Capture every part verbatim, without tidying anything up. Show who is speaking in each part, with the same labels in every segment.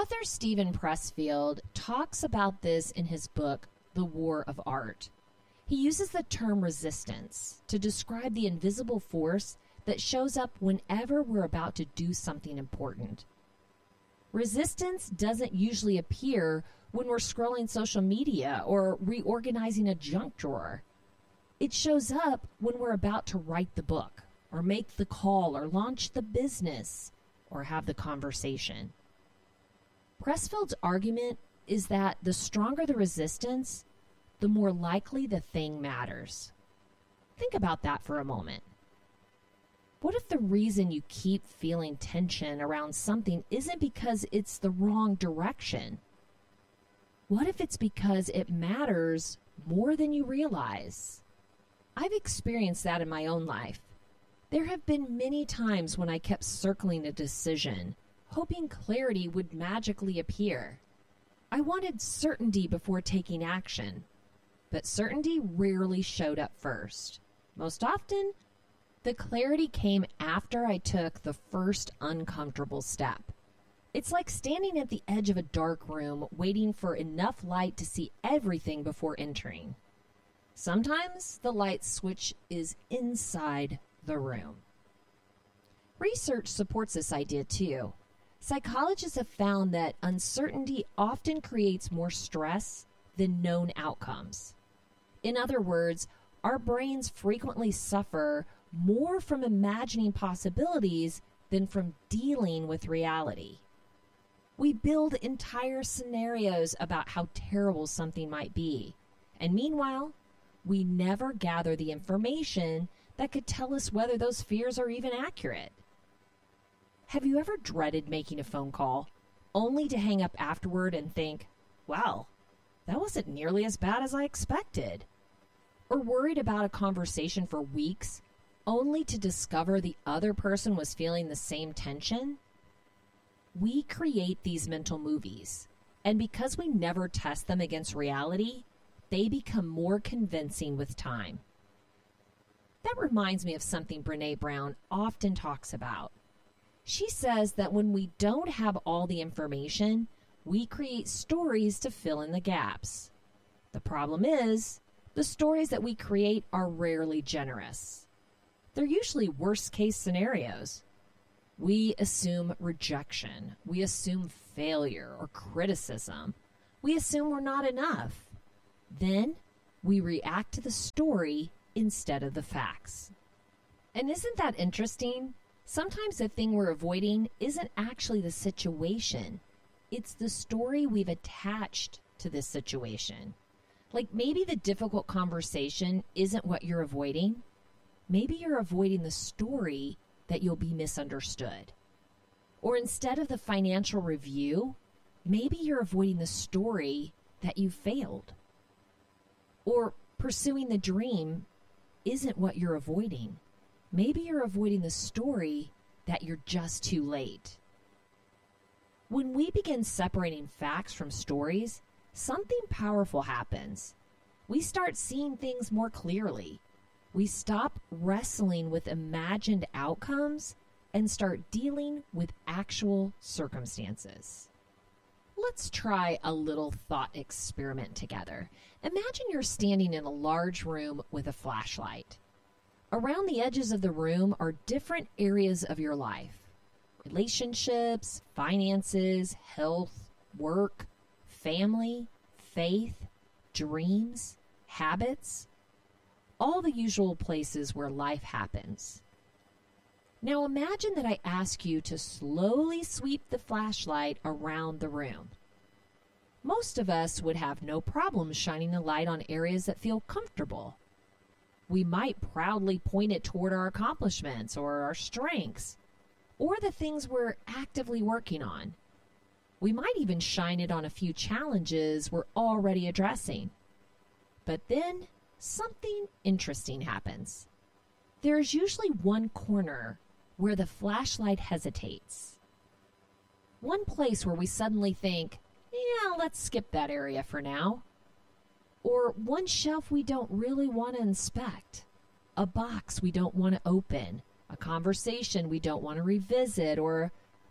Speaker 1: Author Steven Pressfield talks about this in his book, The War of Art. He uses the term resistance to describe the invisible force that shows up whenever we're about to do something important. Resistance doesn't usually appear when we're scrolling social media or reorganizing a junk drawer. It shows up when we're about to write the book, or make the call, or launch the business, or have the conversation. Pressfield's argument is that the stronger the resistance, the more likely the thing matters. Think about that for a moment. What if the reason you keep feeling tension around something isn't because it's the wrong direction? What if it's because it matters more than you realize? I've experienced that in my own life. There have been many times when I kept circling a decision, hoping clarity would magically appear. I wanted certainty before taking action, but certainty rarely showed up first. Most often, the clarity came after I took the first uncomfortable step. It's like standing at the edge of a dark room, waiting for enough light to see everything before entering. Sometimes the light switch is inside the room. Research supports this idea too. Psychologists have found that uncertainty often creates more stress than known outcomes. In other words, our brains frequently suffer more from imagining possibilities than from dealing with reality. We build entire scenarios about how terrible something might be, and meanwhile, we never gather the information that could tell us whether those fears are even accurate. Have you ever dreaded making a phone call, only to hang up afterward and think, wow, that wasn't nearly as bad as I expected? Or worried about a conversation for weeks, only to discover the other person was feeling the same tension? We create these mental movies, and because we never test them against reality, they become more convincing with time. That reminds me of something Brené Brown often talks about. She says that when we don't have all the information, we create stories to fill in the gaps. The problem is, the stories that we create are rarely generous. They're usually worst-case scenarios. We assume rejection. We assume failure or criticism. We assume we're not enough. Then we react to the story instead of the facts. And isn't that interesting? Sometimes the thing we're avoiding isn't actually the situation. It's the story we've attached to this situation. Like maybe the difficult conversation isn't what you're avoiding. Maybe you're avoiding the story that you'll be misunderstood. Or instead of the financial review, maybe you're avoiding the story that you failed. Or pursuing the dream isn't what you're avoiding. Maybe you're avoiding the story that you're just too late. When we begin separating facts from stories, something powerful happens. We start seeing things more clearly. We stop wrestling with imagined outcomes and start dealing with actual circumstances. Let's try a little thought experiment together. Imagine you're standing in a large room with a flashlight. Around the edges of the room are different areas of your life. Relationships, finances, health, work, family, faith, dreams, habits, all the usual places where life happens. Now imagine that I ask you to slowly sweep the flashlight around the room. Most of us would have no problem shining the light on areas that feel comfortable. We might proudly point it toward our accomplishments or our strengths, or the things we're actively working on. We might even shine it on a few challenges we're already addressing. But then something interesting happens. There's usually one corner where the flashlight hesitates. One place where we suddenly think, yeah, let's skip that area for now. Or one shelf we don't really want to inspect, a box we don't want to open, a conversation we don't want to revisit, or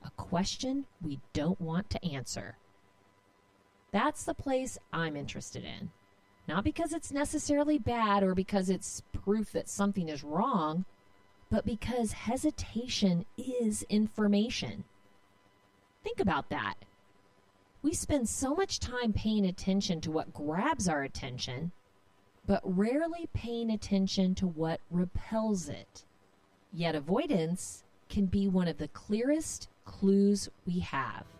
Speaker 1: a question we don't want to answer. That's the place I'm interested in. Not because it's necessarily bad or because it's proof that something is wrong, but because hesitation is information. Think about that. We spend so much time paying attention to what grabs our attention, but rarely paying attention to what repels it. Yet avoidance can be one of the clearest clues we have.